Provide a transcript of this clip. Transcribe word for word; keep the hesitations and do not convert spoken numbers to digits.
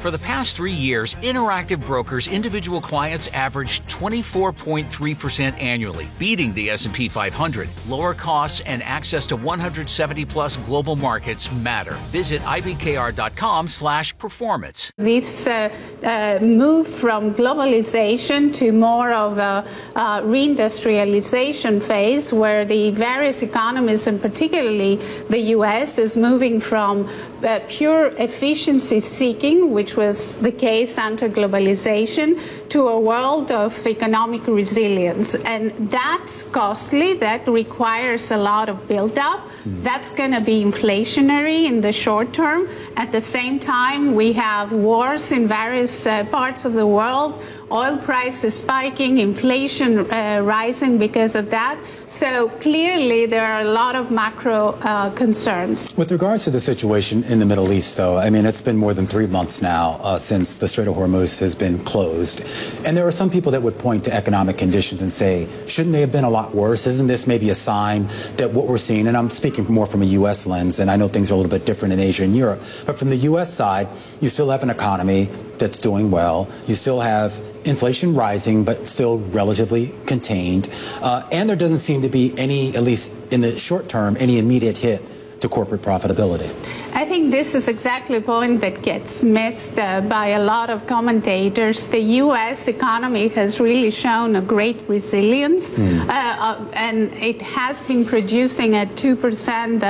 For the past three years, Interactive Brokers individual clients averaged twenty-four point three percent annually, beating the S and P five hundred. Lower costs and access to one hundred seventy plus global markets matter. Visit I B K R dot com slash performance. This uh, uh, move from globalization to more of a uh, reindustrialization phase, where the various economies, and particularly the U S, is moving from uh, pure efficiency seeking, which was the case under globalization, to a world of economic resilience. And that's costly. That requires a lot of build-up. Mm. That's going to be inflationary in the short term. At the same time, we have wars in various uh, parts of the world, oil prices spiking, inflation uh, rising because of that. So clearly, there are a lot of macro uh, concerns. With regards to the situation in the Middle East, though, I mean, it's been more than three months now uh, since the Strait of Hormuz has been closed. And there are some people that would point to economic conditions and say, shouldn't they have been a lot worse? Isn't this maybe a sign that what we're seeing, and I'm speaking more from a U S lens, and I know things are a little bit different in Asia and Europe, but from the U S side, you still have an economy that's doing well. You still have inflation rising, but still relatively contained. Uh, and there doesn't seem to be any, at least in the short term, any immediate hit to corporate profitability. I think this is exactly the point that gets missed uh, by a lot of commentators. The U S economy has really shown a great resilience, mm. uh, uh, and it has been producing at two percent